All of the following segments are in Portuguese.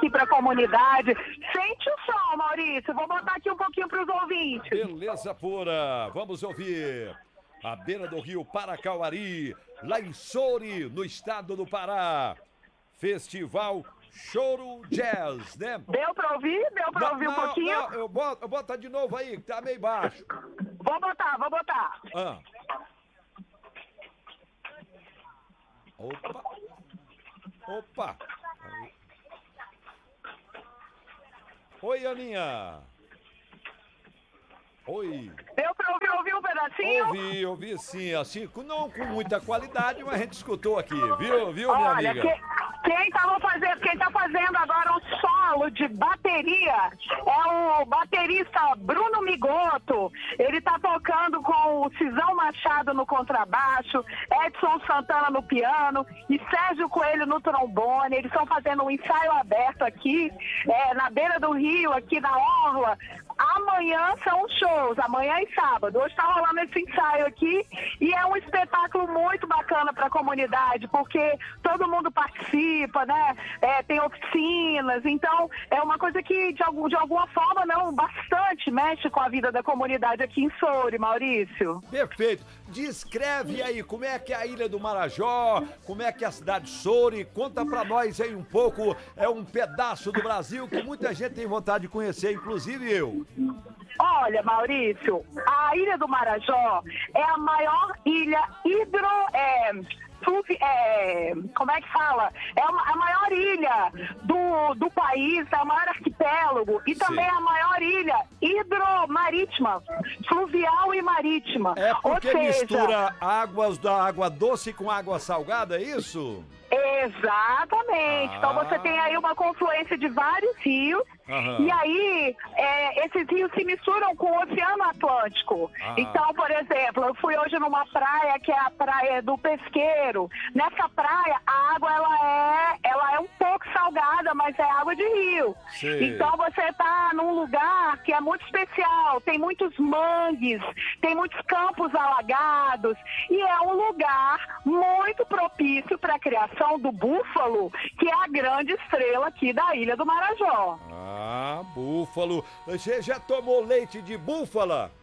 aqui para a comunidade. Sente o som, Maurício. Vou botar aqui um pouquinho para os ouvintes. Beleza pura. Vamos ouvir. À beira do rio Paracauari, lá em Soure, no estado do Pará. Festival Choro Jazz, né? Deu pra ouvir? Deu pra ouvir um pouquinho? Não, eu boto de novo aí, que tá meio baixo. Vou botar. Ah. Opa. Oi, Aninha. Oi. Deu pra ouvir um pedacinho? Ouvi sim, assim, não com muita qualidade, mas a gente escutou aqui, viu, minha Olha, amiga? Quem tá fazendo agora um solo de bateria é o baterista Bruno Migoto. Ele tá tocando com o Cisão Machado no contrabaixo, Edson Santana no piano e Sérgio Coelho no trombone. Eles estão fazendo um ensaio aberto aqui, na beira do rio, aqui na orla. Amanhã são shows, amanhã e sábado. Hoje está rolando esse ensaio aqui e é um espetáculo muito bacana para a comunidade, porque todo mundo participa, né? Tem oficinas, então é uma coisa que de alguma forma, não, bastante mexe com a vida da comunidade aqui em Soure, Maurício. Perfeito. Descreve aí como é que é a Ilha do Marajó, como é que é a cidade de Soure. Conta pra nós aí um pouco, é um pedaço do Brasil que muita gente tem vontade de conhecer, inclusive eu. Olha, Maurício, a Ilha do Marajó é a maior ilha como é que fala? É a maior ilha do país, é o maior arquipélago e também a maior ilha hidromarítima, fluvial e marítima. É porque mistura águas da água doce com água salgada, é isso? Exatamente. Então você tem aí uma confluência de vários rios. E aí, esses rios se misturam com o Oceano Atlântico. Então, por exemplo, eu fui hoje numa praia que é a Praia do Pesqueiro. Nessa praia, a água ela é um pouco salgada, mas é água de rio. Sim. Então, você está num lugar que é muito especial. Tem muitos mangues, tem muitos campos alagados. E é um lugar muito propício para a criação do búfalo, que é a grande estrela aqui da Ilha do Marajó. Búfalo. Você já tomou leite de búfala?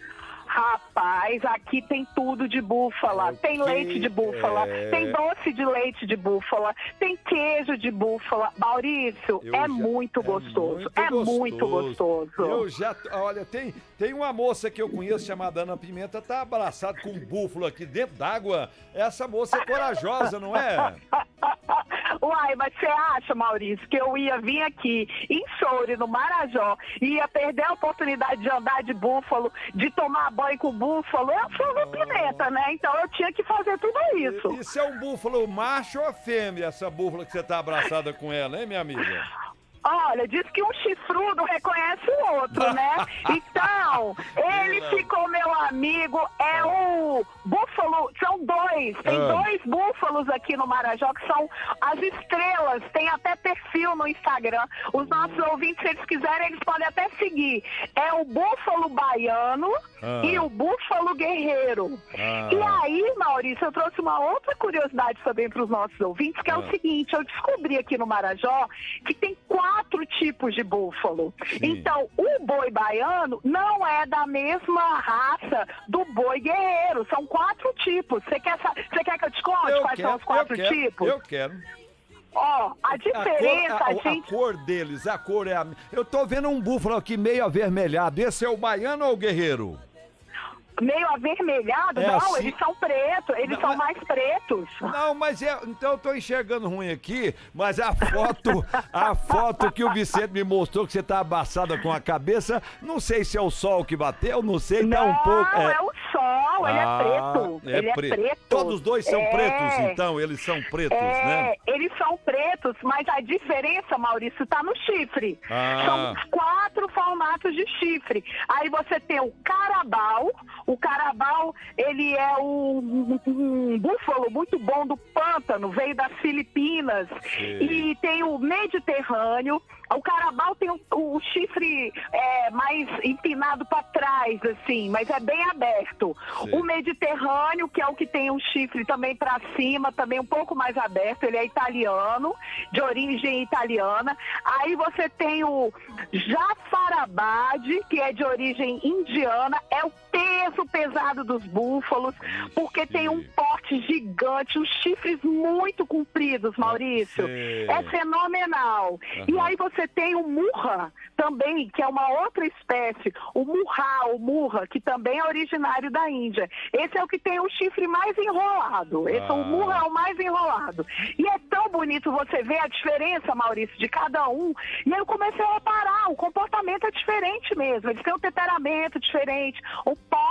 Rapaz, aqui tem tudo de búfala. Tem leite de búfala, tem doce de leite de búfala, tem queijo de búfala. Maurício, muito gostoso. Muito gostoso. Olha, tem uma moça que eu conheço chamada Ana Pimenta, tá abraçada com um búfalo aqui dentro d'água. Essa moça é corajosa, não é? Uai, mas você acha, Maurício, que eu ia vir aqui em Soure, no Marajó, e ia perder a oportunidade de andar de búfalo, de tomar banho com búfalo? Eu sou uma pimenta, né? Então eu tinha que fazer tudo isso. Isso é um búfalo macho ou fêmea, essa búfala que você tá abraçada com ela, hein, minha amiga? Olha, diz que um chifrudo reconhece o outro, né? Então, ele ficou meu amigo, é o búfalo, são dois, tem dois búfalos aqui no Marajó, que são as estrelas, tem até perfil no Instagram. Os nossos ouvintes, se eles quiserem, eles podem até seguir. É o búfalo baiano e o búfalo guerreiro. E aí, Maurício, eu trouxe uma outra curiosidade também para os nossos ouvintes, que é o seguinte, eu descobri aqui no Marajó que tem 4 tipos de búfalo. Sim. Então, o boi baiano não é da mesma raça do boi guerreiro. São 4 tipos. Você quer que eu te conte quais são os 4 tipos? Eu quero. Ó, a diferença... A cor deles, a cor é a... Eu tô vendo um búfalo aqui meio avermelhado. Esse é o baiano ou o guerreiro? Meio avermelhado? Não, assim... eles são pretos, eles são mais pretos. Não, mas então eu tô enxergando ruim aqui, mas a foto que o Vicente me mostrou, que você tá abaçada com a cabeça, não sei se é o sol que bateu, não sei, não, tá um pouco... Não, é o sol, ele é preto, ele é preto. Todos os dois são pretos, então, eles são pretos, né? Eles são pretos, mas a diferença, Maurício, tá no chifre. São 4 formatos de chifre. Aí você tem o carabao. O carabao, ele é um búfalo muito bom do pântano, veio das Filipinas. Sim. E tem o mediterrâneo, O carabao tem o chifre mais empinado para trás, assim, mas é bem aberto. Sim. O mediterrâneo, que é o que tem um chifre também para cima, também um pouco mais aberto, ele é italiano, de origem italiana. Aí você tem o Jafarabad, que é de origem indiana, é o peso pesado dos búfalos, porque tem um porte gigante, os chifres muito compridos, Maurício. É fenomenal. E aí você tem o Murra também, que é uma outra espécie, o Murra, que também é originário da Índia. Esse é o que tem o chifre mais enrolado. O Murra é o mais enrolado. E é tão bonito você ver a diferença, Maurício, de cada um. E aí eu comecei a reparar, o comportamento é diferente mesmo. Eles têm um temperamento diferente, o porte